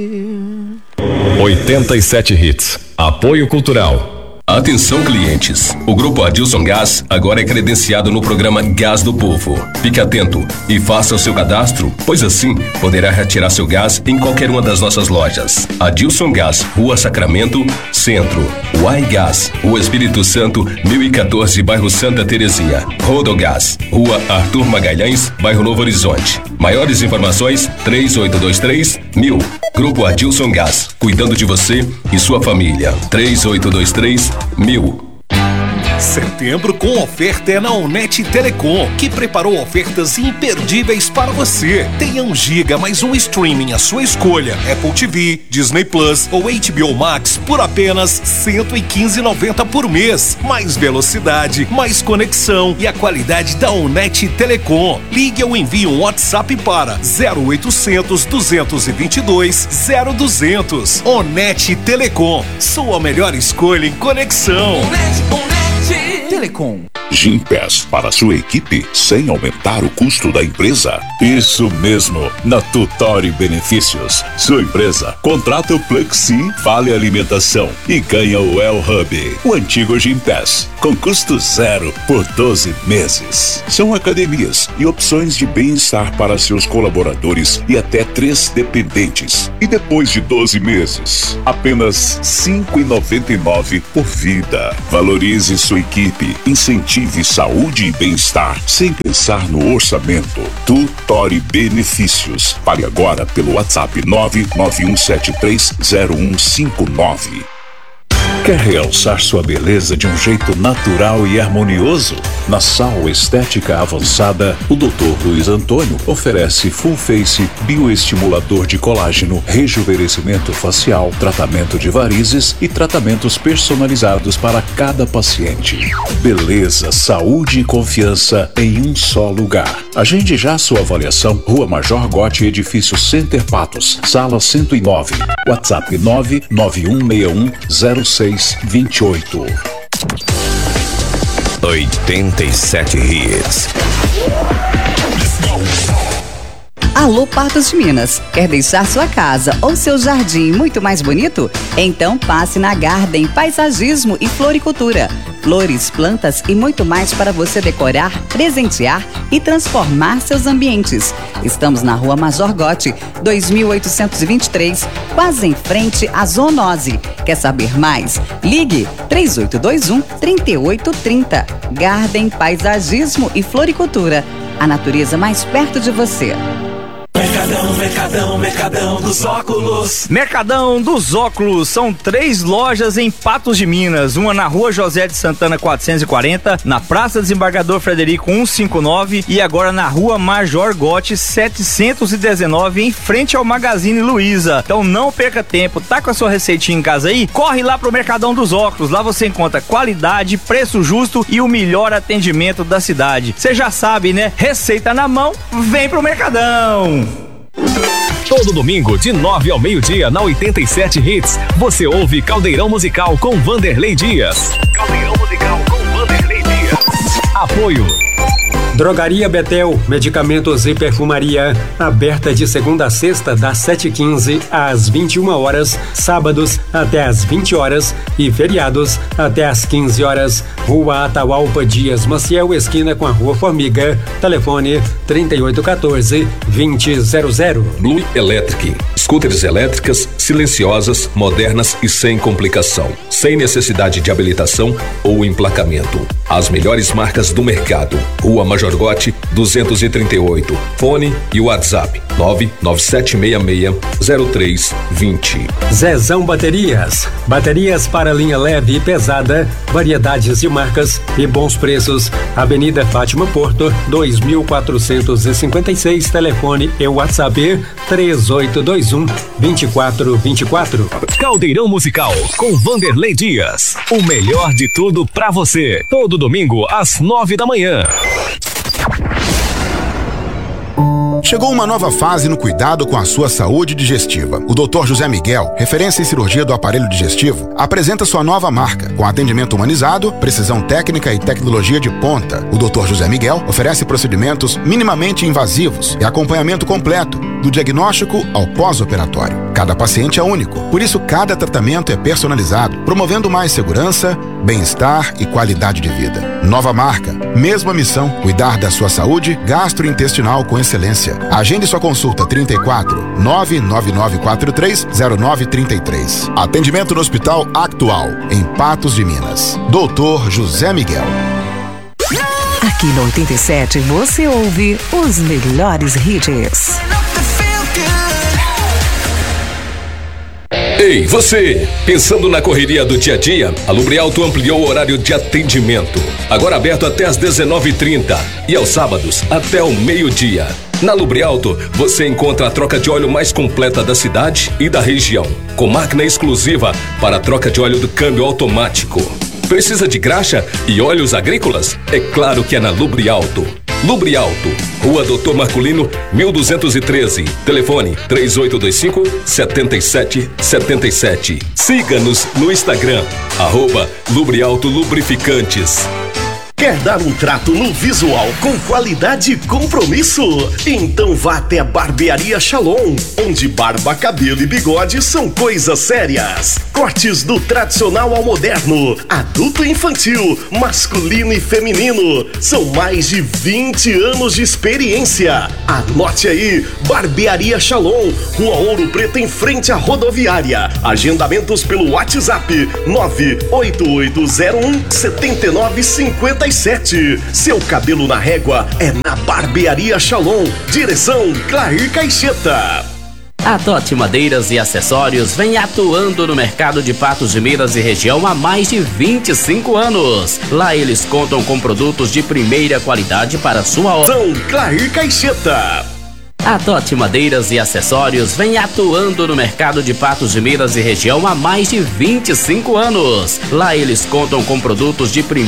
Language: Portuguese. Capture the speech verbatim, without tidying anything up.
oitenta e sete Hits. Apoio Cultural. Atenção, clientes, o Grupo Adilson Gás agora é credenciado no programa Gás do Povo. Fique atento e faça o seu cadastro, pois assim poderá retirar seu gás em qualquer uma das nossas lojas. Adilson Gás, Rua Sacramento, Centro. Uai Gás, Rua Espírito Santo, mil e quatorze, bairro Santa Terezinha. Rodogás, Rua Arthur Magalhães, bairro Novo Horizonte. Maiores informações, três oito dois três mil. Grupo Adilson Gás, cuidando de você e sua família. três oito dois três mil. Setembro com oferta é na Onet Telecom, que preparou ofertas imperdíveis para você. Tenha um giga mais um streaming à sua escolha. Apple T V, Disney Plus ou H B O Max por apenas cento e quinze reais e noventa centavos por mês. Mais velocidade, mais conexão e a qualidade da Onet Telecom. Ligue ou envie um WhatsApp para zero oitocentos, duzentos e vinte e dois, zero duzentos. Onet Telecom, sua melhor escolha em conexão. Onet, Onet. Telecom. Gympass para sua equipe sem aumentar o custo da empresa? Isso mesmo, na Tutori Benefícios. Sua empresa contrata o Plexi, Vale Alimentação e ganha o El Hub, o antigo Gympass, com custo zero por doze meses. São academias e opções de bem-estar para seus colaboradores e até três dependentes. E depois de doze meses, apenas cinco reais e noventa e nove centavos por vida. Valorize sua equipe, incentive saúde e bem-estar sem pensar no orçamento. Tutori Benefícios. Fale agora pelo WhatsApp nove nove um sete três zero um cinco nove. Quer realçar sua beleza de um jeito natural e harmonioso? Na Sal Estética Avançada, o doutor Luiz Antônio oferece Full Face, bioestimulador de colágeno, rejuvenescimento facial, tratamento de varizes e tratamentos personalizados para cada paciente. Beleza, saúde e confiança em um só lugar. Agende já sua avaliação. Rua Major Gotti, Edifício Center Patos, Sala cento e nove. WhatsApp nove nove um seis um zero seis vinte e oito. oitenta e sete Hits. Alô Patos de Minas, quer deixar sua casa ou seu jardim muito mais bonito? Então passe na Garden Paisagismo e Floricultura. Flores, plantas e muito mais para você decorar, presentear e transformar seus ambientes. Estamos na Rua Major Gotti, dois mil oitocentos e vinte e três, quase em frente à Zoonose. Quer saber mais? Ligue três oito dois um, três oito três zero. Garden Paisagismo e Floricultura. A natureza mais perto de você. Mercadão, Mercadão, Mercadão dos Óculos. Mercadão dos Óculos, são três lojas em Patos de Minas, uma na Rua José de Santana quatrocentos e quarenta, na Praça Desembargador Frederico cento e cinquenta e nove e agora na Rua Major Gotti setecentos e dezenove, em frente ao Magazine Luiza. Então não perca tempo, tá com a sua receitinha em casa aí? Corre lá pro Mercadão dos Óculos, lá você encontra qualidade, preço justo e o melhor atendimento da cidade. Você já sabe, né? Receita na mão, vem pro Mercadão. Todo domingo, de nove ao meio-dia, na oitenta e sete Hits, você ouve Caldeirão Musical com Vanderlei Dias. Caldeirão Musical com Vanderlei Dias. Apoio. Drogaria Betel, medicamentos e perfumaria, aberta de segunda a sexta, das sete e quinze às vinte e uma horas, sábados até às vinte horas e feriados até às quinze horas. Rua Atahualpa Dias Maciel, esquina com a Rua Formiga. Telefone trinta e oito um quatro, vinte zero zero. Blue Electric. Scooters elétricas, silenciosas, modernas e sem complicação. Sem necessidade de habilitação ou emplacamento. As melhores marcas do mercado. Rua Major Gotti, duzentos e trinta e oito. Fone e WhatsApp nove nove sete seis seis zero três dois zero. Zezão Baterias. Baterias para linha leve e pesada, variedades de marcas e bons preços. Avenida Fátima Porto, dois mil quatrocentos e cinquenta e seis. Telefone e WhatsApp três oito dois um, dois quatro dois quatro. Caldeirão Musical com Vanderlei Dias. O melhor de tudo pra você. Todo domingo às nove da manhã. Chegou uma nova fase no cuidado com a sua saúde digestiva. O doutor José Miguel, referência em cirurgia do aparelho digestivo, apresenta sua nova marca, com atendimento humanizado, precisão técnica e tecnologia de ponta. O doutor José Miguel oferece procedimentos minimamente invasivos e acompanhamento completo, do diagnóstico ao pós-operatório. Cada paciente é único, por isso cada tratamento é personalizado, promovendo mais segurança, bem-estar e qualidade de vida. Nova marca, mesma missão, cuidar da sua saúde gastrointestinal com excelência. Agende sua consulta trinta e quatro, nove nove nove quatro três, zero nove trinta e três. Atendimento no Hospital Actual, em Patos de Minas. doutor José Miguel. Aqui no oitenta e sete você ouve os melhores hits. Ei, você! Pensando na correria do dia a dia, a Lubrialto ampliou o horário de atendimento. Agora aberto até às dezenove e trinta e aos sábados até o meio-dia. Na Lubrialto, você encontra a troca de óleo mais completa da cidade e da região, com máquina exclusiva para a troca de óleo do câmbio automático. Precisa de graxa e óleos agrícolas? É claro que é na Lubrialto. Lubrialto, Rua Doutor Marculino, mil duzentos e treze. Telefone três oito dois cinco, sete sete sete sete. Siga-nos no Instagram, arroba Lubrialto Lubrificantes. Quer dar um trato no visual com qualidade e compromisso? Então vá até a Barbearia Shalom, onde barba, cabelo e bigode são coisas sérias. Cortes do tradicional ao moderno, adulto e infantil, masculino e feminino. São mais de vinte anos de experiência. Anote aí, Barbearia Shalom, Rua Ouro Preto, em frente à rodoviária. Agendamentos pelo WhatsApp nove oito oito zero um sete nove cinco sete. Seu cabelo na régua é na Barbearia Shalom. Direção Clair Caixeta. A Totti Madeiras e Acessórios vem atuando no mercado de Patos de Minas e região há mais de vinte e cinco anos. Lá eles contam com produtos de primeira qualidade para sua obra. São Clair Caixeta. A Totti Madeiras e Acessórios vem atuando no mercado de Patos de Minas e região há mais de vinte e cinco anos. Lá eles contam com produtos de primeira